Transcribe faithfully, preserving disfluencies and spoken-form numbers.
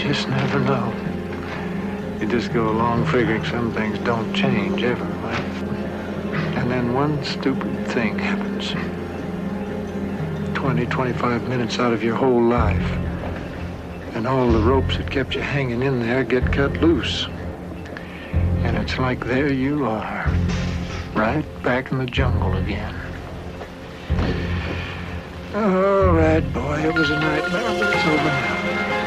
just never know. You just go along figuring some things don't change ever, right? And then one stupid thing happens. twenty, twenty-five minutes out of your whole life. And all the ropes that kept you hanging in there get cut loose. And it's like there you are, right back in the jungle again. All right, boy, it was a nightmare, but it's over now.